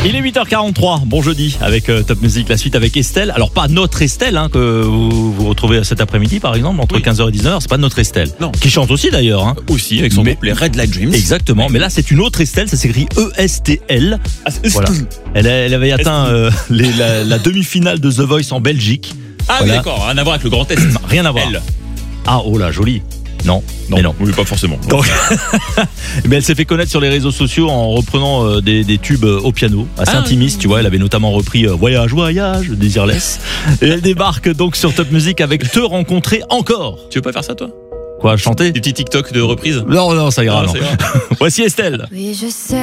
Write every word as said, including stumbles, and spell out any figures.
Il est huit heures quarante-trois, bon jeudi avec euh, Top Music, la suite avec Estelle. Alors pas notre Estelle hein, que vous, vous retrouvez cet après-midi par exemple entre oui. quinze heures et dix-neuf heures, c'est pas notre Estelle. Non. Qui chante aussi d'ailleurs. Hein. Aussi avec son mais, groupe les Red Light Dreams. Exactement, mais là c'est une autre Estelle, ça s'écrit E S T L. Ah, voilà. Elle, elle avait atteint euh, les, la, la demi-finale de The Voice en Belgique. Ah voilà. Oui d'accord, rien à voir avec le Grand Est. Rien à voir. Elle. Ah oh là, joli. Non, non, mais non. Oui, pas forcément. Donc, mais elle s'est fait connaître sur les réseaux sociaux en reprenant euh, des, des tubes euh, au piano, assez ah, intimistes, oui. Tu vois. Elle avait notamment repris euh, Voyage, Voyage, Desireless. Et elle débarque donc sur Top Music avec Te rencontrer encore. Tu veux pas faire ça, toi ? Quoi, chanter ? Des petits TikTok de reprise ? Non, non, ça ira. Non, non. Ça ira. Voici Estelle. Oui, je sais.